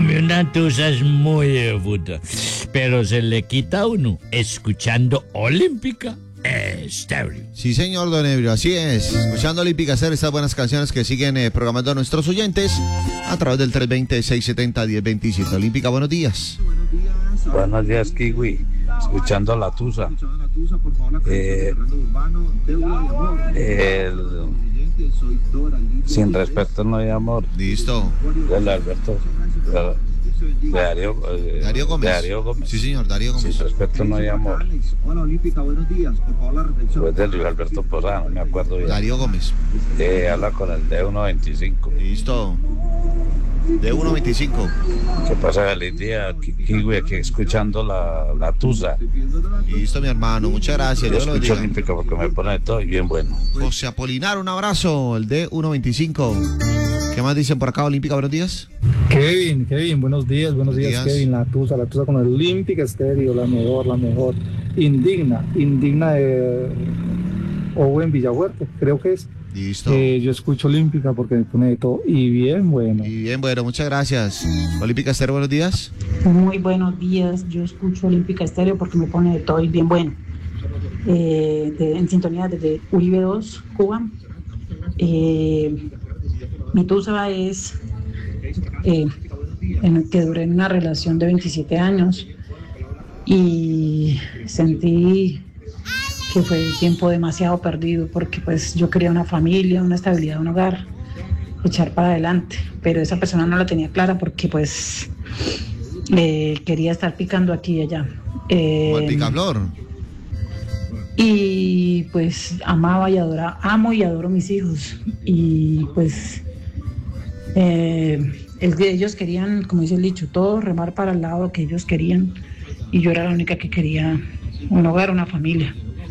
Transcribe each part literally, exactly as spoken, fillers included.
Hombre, una tusa es muy de fútbol, pero se le quita a uno escuchando Olímpica Estéreo. Sí, señor Don Ebrio, así es. Escuchando Olímpica Estéreo, estas buenas canciones que siguen eh, programando a nuestros oyentes a través del tres veinte, seiscientos setenta, diez veintisiete. Olímpica, buenos días. Buenos días, Kiwi. Escuchando la tusa. Eh, el, sin respeto no hay amor. Listo. Del Alberto. De, de Darío, eh, Darío Gómez. de Darío Gómez. Sí, señor, Darío Gómez. Sin respeto no hay amor. Pues de Luis Alberto Posada, no me acuerdo bien. Darío Gómez. Eh, habla con el D uno veinticinco. Listo. D uno veinticinco. ¿Qué pasa, feliz día, Kiwi? Aquí escuchando la, la tusa. Listo, mi hermano, muchas gracias. Yo Dios lo escucho bendiga. Olímpica porque me pone todo y bien bueno. José Apolinar, un abrazo, el D uno veinticinco. ¿Qué más dicen por acá, Olímpica? Buenos días. Kevin, Kevin, buenos días, buenos, Buenos días, días. Kevin, la tusa, la tusa con el Olímpica Estéreo, la mejor, la mejor, indigna, indigna de Owen Villafuerte, creo que es. Listo. Eh, yo escucho Olímpica porque me pone de todo y bien bueno. Y bien, bueno, muchas gracias. Olímpica Estéreo, buenos días. Muy buenos días, yo escucho Olímpica Estéreo porque me pone de todo y bien bueno. Eh, de- en sintonía desde Uribe dos, Cuba. Eh, mi tusa es eh, en que duré en una relación de veintisiete años y sentí que fue tiempo demasiado perdido porque pues yo quería una familia, una estabilidad, un hogar, echar para adelante, pero esa persona no la tenía clara porque pues eh, quería estar picando aquí y allá. Eh, Como el picaflor. y pues amaba y adoraba, amo y adoro mis hijos y pues eh, el, ellos querían, como dice el dicho, todo remar para el lado que ellos querían y yo era la única que quería un hogar, una familia.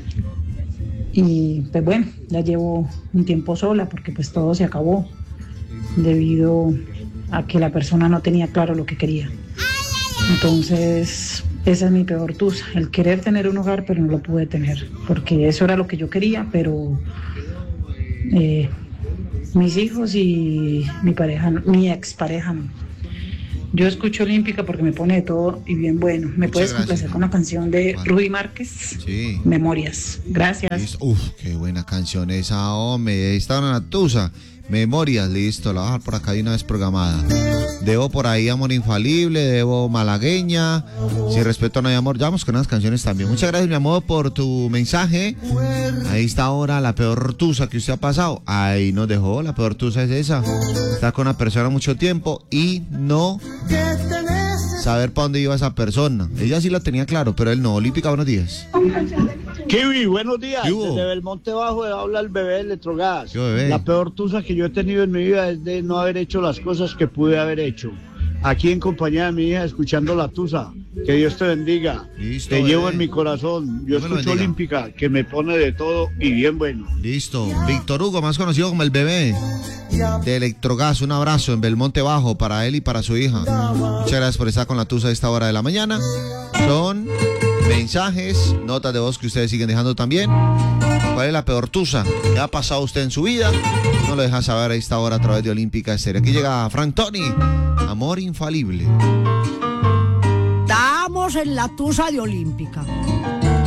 Y pues bueno, ya llevo un tiempo sola porque pues todo se acabó debido a que la persona no tenía claro lo que quería. Entonces, esa es mi peor tusa, el querer tener un hogar pero no lo pude tener, porque eso era lo que yo quería, pero eh, mis hijos y mi pareja, no- mi expareja no. Yo escucho Olímpica porque me pone de todo y bien bueno. ¿Me Muchas puedes gracias. complacer con la canción de ¿Cuál? Rudy Márquez? Sí. Memorias. Gracias. Listo. Uf, qué buena canción esa, hombre. Ahí está una tusa. Memorias, listo. La voy a dejar por acá de una vez programada. Debo por ahí Amor Infalible, debo Malagueña. Sin respeto no hay amor. Ya vamos con unas canciones también. Muchas gracias, mi amor, por tu mensaje. Ahí está ahora la peor tusa que usted ha pasado. Ahí nos dejó. La peor tusa es esa. Estar con una persona mucho tiempo y no saber para dónde iba esa persona. Ella sí la tenía claro, pero él no. Olímpica, buenos días. Kiwi, buenos días. ¿Qué hubo? Desde Belmonte Bajo habla el bebé Electrogas. ¿Qué bebé? La peor tusa que yo he tenido en mi vida es de no haber hecho las cosas que pude haber hecho. Aquí en compañía de mi hija, escuchando la tusa. Que Dios te bendiga. Listo, te bebé. llevo en mi corazón. Yo Dios me lo escucho bendiga. Olímpica, que me pone de todo y bien bueno. Listo. Víctor Hugo, más conocido como el bebé de Electrogas. Un abrazo en Belmonte Bajo para él y para su hija. Muchas gracias por estar con la tusa a esta hora de la mañana. Son mensajes, notas de voz que ustedes siguen dejando también. ¿Cuál es la peor tusa que ha pasado usted en su vida? No lo deja saber a esta hora a través de Olímpica Estéreo. Aquí llega Frank Tony, Amor Infalible. Estamos en la tusa de Olímpica.